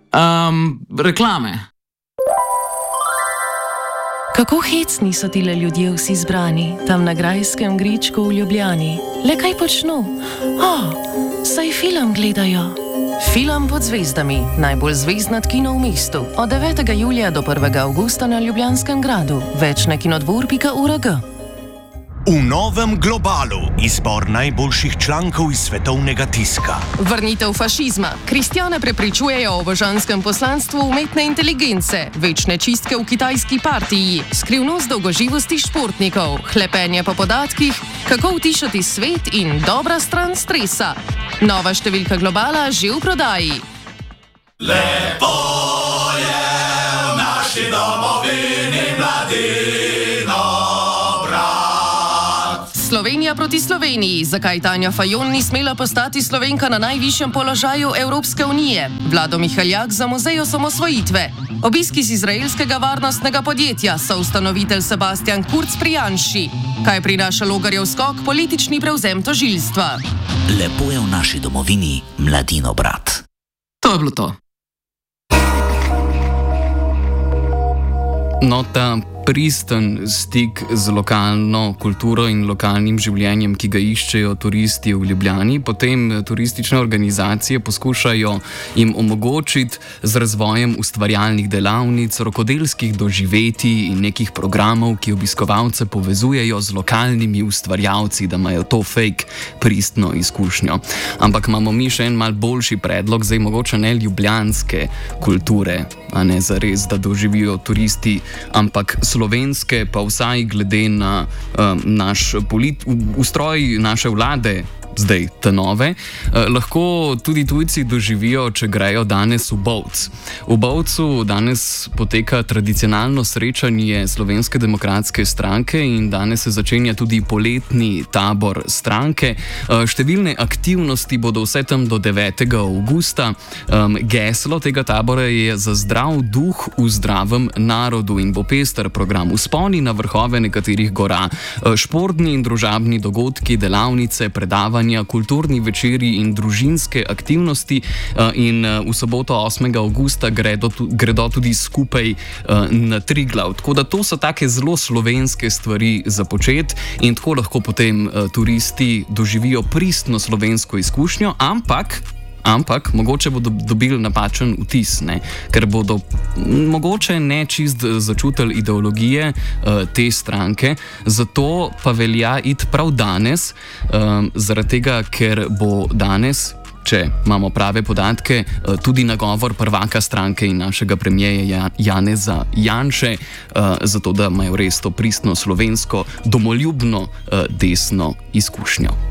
Reklame. Kako hecni so tile ljudje vsi zbrani, tam na grajskem gričku v Ljubljani. Le kaj počnu? Saj film gledajo. Film pod zvezdami, najbolj zvezdnat kino v mestu. Od 9. julija do 1. avgusta na Ljubljanskem gradu. Več na kinodvor.org. V novem Globalu izbor najboljših člankov iz svetovnega tiska. Vrnitev fašizma. Kristjane prepričujejo o božanskem poslanstvu umetne inteligence. Večne čistke v kitajski partiji. Skrivnost dolgoživosti športnikov. Hlepenje po podatkih. Kako utišati svet in dobra stran stresa. Nova številka Globala že v prodaji. Lepo je v naši domovini mladino brat. Slovenija proti Sloveniji. Zakaj Tanja Fajon ni smela postati Slovenka na najvišjem položaju Evropske unije? Vlado Mihaljak za muzej osamosvojitve. Obisk iz izraelskega varnostnega podjetja, soustanovitelj Sebastian Kurz pri Janši. Kaj prinaša Logarjev skok, politični prevzem tožilstva? Lepo je v naši domovini mladino brat. To je bilo to. No, ta pristen stik z lokalno kulturo in lokalnim življenjem, ki ga iščejo turisti v Ljubljani, potem turistične organizacije poskušajo jim omogočiti z razvojem ustvarjalnih delavnic, rokodelskih doživetij in nekih programov, ki obiskovalce povezujejo z lokalnimi ustvarjalci, da imajo to fake pristno izkušnjo. Ampak imamo mi še en mal boljši predlog, zdaj mogoče ne ljubljanske kulture, a ne zares, da doživijo turisti, ampak slovenske, pa vsaj glede na naš ustroj naše vlade, zdaj te nove, lahko tudi tujci doživijo, če grejo danes v Bovc. V Bovcu danes poteka tradicionalno srečanje Slovenske demokratske stranke in danes se začenja tudi poletni tabor stranke. Številne aktivnosti bodo vse tam do 9. avgusta. Geslo tega tabora je za zdrav duh v zdravem narodu in bo pester program. Vzponi na vrhove nekaterih gora, športni in družabni dogodki, delavnice, predavanja, kulturni večeri in družinske aktivnosti in v soboto 8. avgusta gredo tudi skupaj na Triglav. Tako da to so take zelo slovenske stvari za početi in tako lahko potem turisti doživijo pristno slovensko izkušnjo, ampak mogoče bodo dobili napačen vtis, ne? Ker bodo mogoče ne čist začutili ideologije te stranke, zato pa velja iti prav danes, zaradi tega, ker bo danes, če imamo prave podatke, tudi nagovor prvaka stranke in našega premierja Janeza Janše, zato da imajo res to pristno slovensko, domoljubno desno izkušnjo.